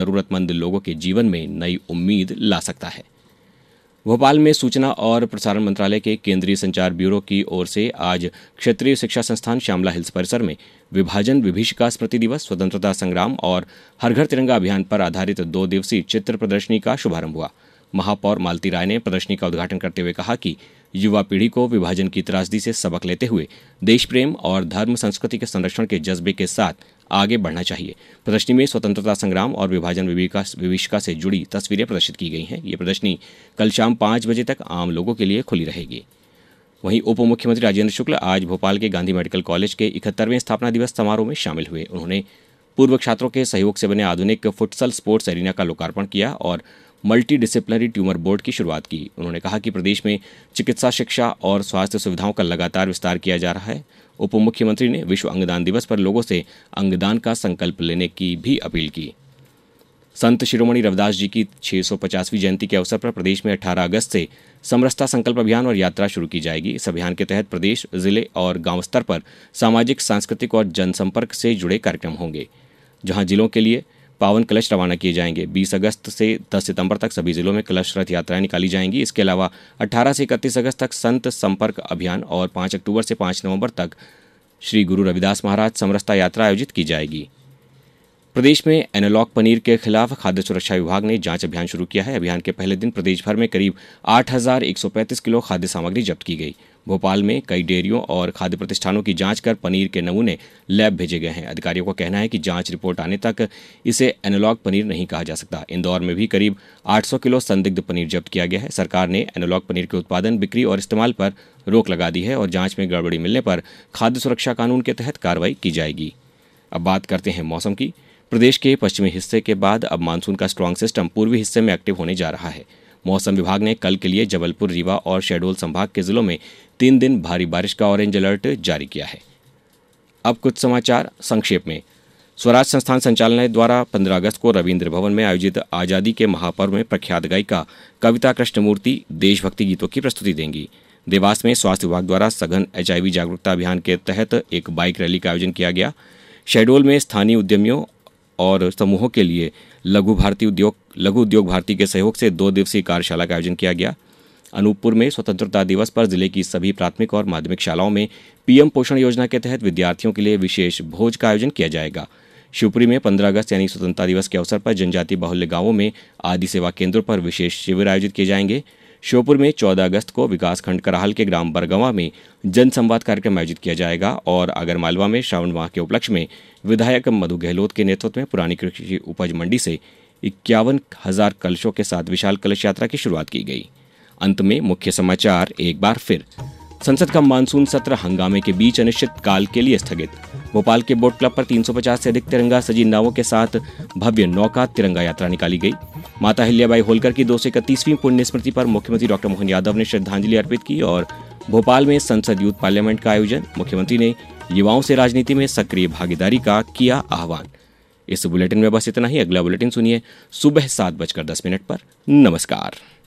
जरूरतमंद लोगों के जीवन में नई उम्मीद ला सकता है। भोपाल में सूचना और प्रसारण मंत्रालय के केंद्रीय संचार ब्यूरो की ओर से आज क्षेत्रीय शिक्षा संस्थान श्यामला हिल्स परिसर में विभाजन विभीषिका स्मृति दिवस, स्वतंत्रता संग्राम और हर घर तिरंगा अभियान पर आधारित 2 दिवसीय चित्र प्रदर्शनी का शुभारंभ हुआ। महापौर मालती राय ने प्रदर्शनी का उद्घाटन करते हुए कहा कि युवा पीढ़ी को विभाजन की त्रासदी से सबक लेते हुए देश प्रेम और धर्म संस्कृति के संरक्षण के जज्बे के साथ आगे बढ़ना चाहिए। प्रदर्शनी में स्वतंत्रता संग्राम और विभाजन विभीषिका से जुड़ी तस्वीरें प्रदर्शित की गई हैं। ये प्रदर्शनी कल शाम 5 बजे तक आम लोगों के लिए खुली रहेगी। वहीं उप मुख्यमंत्री राजेंद्र शुक्ल आज भोपाल के गांधी मेडिकल कॉलेज के 71वें स्थापना दिवस समारोह में शामिल हुए। उन्होंने पूर्व छात्रों के सहयोग से बने आधुनिक फुटसल स्पोर्ट्स एरिना का लोकार्पण किया और मल्टी डिसिप्लिनरी ट्यूमर बोर्ड की शुरुआत की। उन्होंने कहा कि प्रदेश में चिकित्सा शिक्षा और स्वास्थ्य सुविधाओं का लगातार विस्तार किया जा रहा है। उप मुख्यमंत्री ने विश्व अंगदान दिवस पर लोगों से अंगदान का संकल्प लेने की भी अपील की। संत शिरोमणि रविदास जी की 650वीं जयंती के अवसर पर प्रदेश में 18 अगस्त से समरसता संकल्प अभियान और यात्रा शुरू की जाएगी। इस अभियान के तहत प्रदेश, जिले और गांव स्तर पर सामाजिक, सांस्कृतिक और जनसंपर्क से जुड़े कार्यक्रम होंगे, जहां जिलों के लिए पावन कलश रवाना किए जाएंगे। 20 अगस्त से 10 सितंबर तक सभी जिलों में कलश रथ यात्राएं निकाली जाएंगी। इसके अलावा 18 से 31 अगस्त तक संत संपर्क अभियान और 5 अक्टूबर से 5 नवंबर तक श्री गुरु रविदास महाराज समरसता यात्रा आयोजित की जाएगी। प्रदेश में एनालॉग पनीर के खिलाफ खाद्य सुरक्षा विभाग ने जांच अभियान शुरू किया है। अभियान के पहले दिन प्रदेश भर में करीब 8,135 किलो खाद्य सामग्री जब्त की गई। भोपाल में कई डेयरियों और खाद्य प्रतिष्ठानों की जांच कर पनीर के नमूने लैब भेजे गए हैं। अधिकारियों का कहना है कि जांच रिपोर्ट आने तक इसे एनालॉग पनीर नहीं कहा जा सकता। इंदौर में भी करीब 800 किलो संदिग्ध पनीर जब्त किया गया है। सरकार ने एनालॉग पनीर के उत्पादन, बिक्री और इस्तेमाल पर रोक लगा दी है और जांच में गड़बड़ी मिलने पर खाद्य सुरक्षा कानून के तहत कार्रवाई की जाएगी। अब बात करते हैं मौसम की। प्रदेश के पश्चिमी हिस्से के बाद अब मानसून का स्ट्रांग सिस्टम पूर्वी हिस्से में एक्टिव होने जा रहा है। मौसम विभाग ने कल के लिए जबलपुर, रीवा और शहडोल संभाग के जिलों में 3 दिन भारी बारिश का ऑरेंज अलर्ट जारी किया है। अब कुछ समाचार संक्षेप में। स्वराज संस्थान संचालनालय द्वारा 15 अगस्त को रविंद्र भवन में आयोजित आजादी के महापर्व में प्रख्यात गायिका कविता कृष्णमूर्ति देशभक्ति गीतों की प्रस्तुति देंगी। देवास में स्वास्थ्य विभाग द्वारा सघन HIV जागरूकता अभियान के तहत एक बाइक रैली का आयोजन किया गया। शहडोल में स्थानीय उद्यमियों और समूहों के लिए लघु उद्योग भारती के सहयोग से 2 दिवसीय कार्यशाला का आयोजन किया गया। अनूपपुर में स्वतंत्रता दिवस पर जिले की सभी प्राथमिक और माध्यमिक शालाओं में PM पोषण योजना के तहत विद्यार्थियों के लिए विशेष भोज का आयोजन किया जाएगा। शिवपुरी में 15 अगस्त यानी स्वतंत्रता दिवस के अवसर पर जनजातीय बाहुल्य गांवों में आदि सेवा केंद्रों पर विशेष शिविर आयोजित किए जाएंगे। श्योपुर में 14 अगस्त को विकासखंड कराहल के ग्राम बरगवा में जन संवाद कार्यक्रम आयोजित किया जाएगा और आगरमालवा में श्रावण माह के उपलक्ष्य में विधायक मधु गहलोत के नेतृत्व में पुरानी कृषि उपज मंडी से 51,000 कलशों के साथ विशाल कलश यात्रा की शुरुआत की गई। अंत में मुख्य समाचार एक बार फिर। संसद का मानसून सत्र हंगामे के बीच अनिश्चित काल के लिए स्थगित। भोपाल के बोट क्लब पर 350 से अधिक तिरंगा सजी नावों के साथ भव्य नौका तिरंगा यात्रा निकाली गई। माता अहिल्याबाई होलकर की 231वीं पुण्य स्मृति पर मुख्यमंत्री डॉक्टर मोहन यादव ने श्रद्धांजलि अर्पित की और भोपाल में संसद यूथ पार्लियामेंट का आयोजन। मुख्यमंत्री ने युवाओं से राजनीति में सक्रिय भागीदारी का किया आह्वान। इस बुलेटिन में बस इतना ही। अगला बुलेटिन सुनिए सुबह 7:10 पर। नमस्कार।